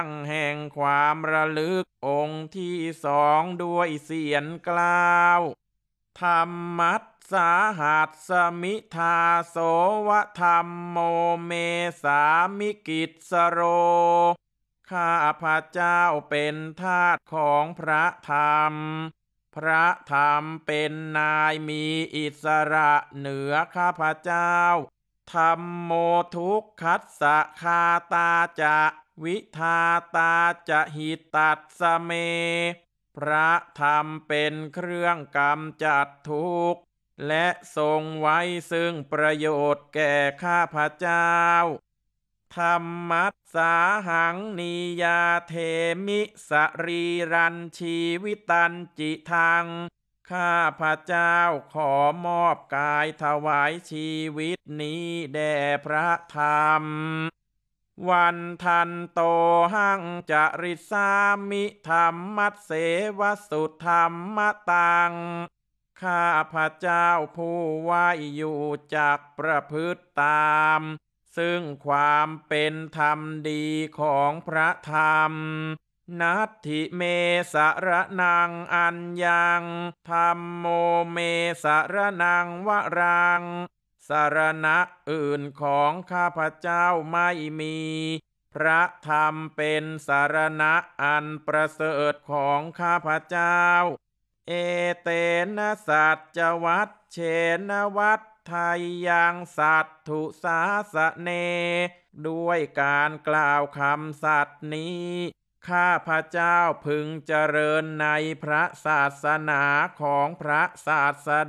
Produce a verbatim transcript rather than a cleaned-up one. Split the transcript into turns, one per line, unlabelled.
งแห่งความระลึกองค์ที่สองด้วยเสียงกล่าวธรรมัสสาหัสสมิทาโสวะธรรมโมเมสามิกิจสโรข้าพระเจ้าเป็นทาสของพระธรรมพระธรรมเป็นนายมีอิสระเหนือข้าพระเจ้าธรรมโมทุกขัสสะคาตาจะวิทาตาจะหิตัสสเมพระธรรมเป็นเครื่องกำจัดทุกข์และทรงไว้ซึ่งประโยชน์แก่ข้าพระเจ้าธรรมัสสาหังนิยาเทมิสรีรันชีวิตันจิทังข้าพระเจ้าขอมอบกายถวายชีวิตนี้แด่พระธรรมวันทันโตหังจริสามิธรรมัสเสวสุธรรมตังข้าพระเจ้าผู้ไหวอยู่จักประพฤติตามซึ่งความเป็นธรรมดีของพระธรรมนัตถิเมสรนังอัญญังธรรมโมเมสรนังวรังสรณะอื่นของข้าพเจ้าไม่มีพระธรรมเป็นสารณะอันประเสริฐของข้าพเจ้าเอเตนะสัจวัตเชนวัตไทยังสัตถุสาสะเนด้วยการกล่าวคำสัตย์นี้ข้าพระเจ้าพึงเจริญในพระศาสนาของพระศาส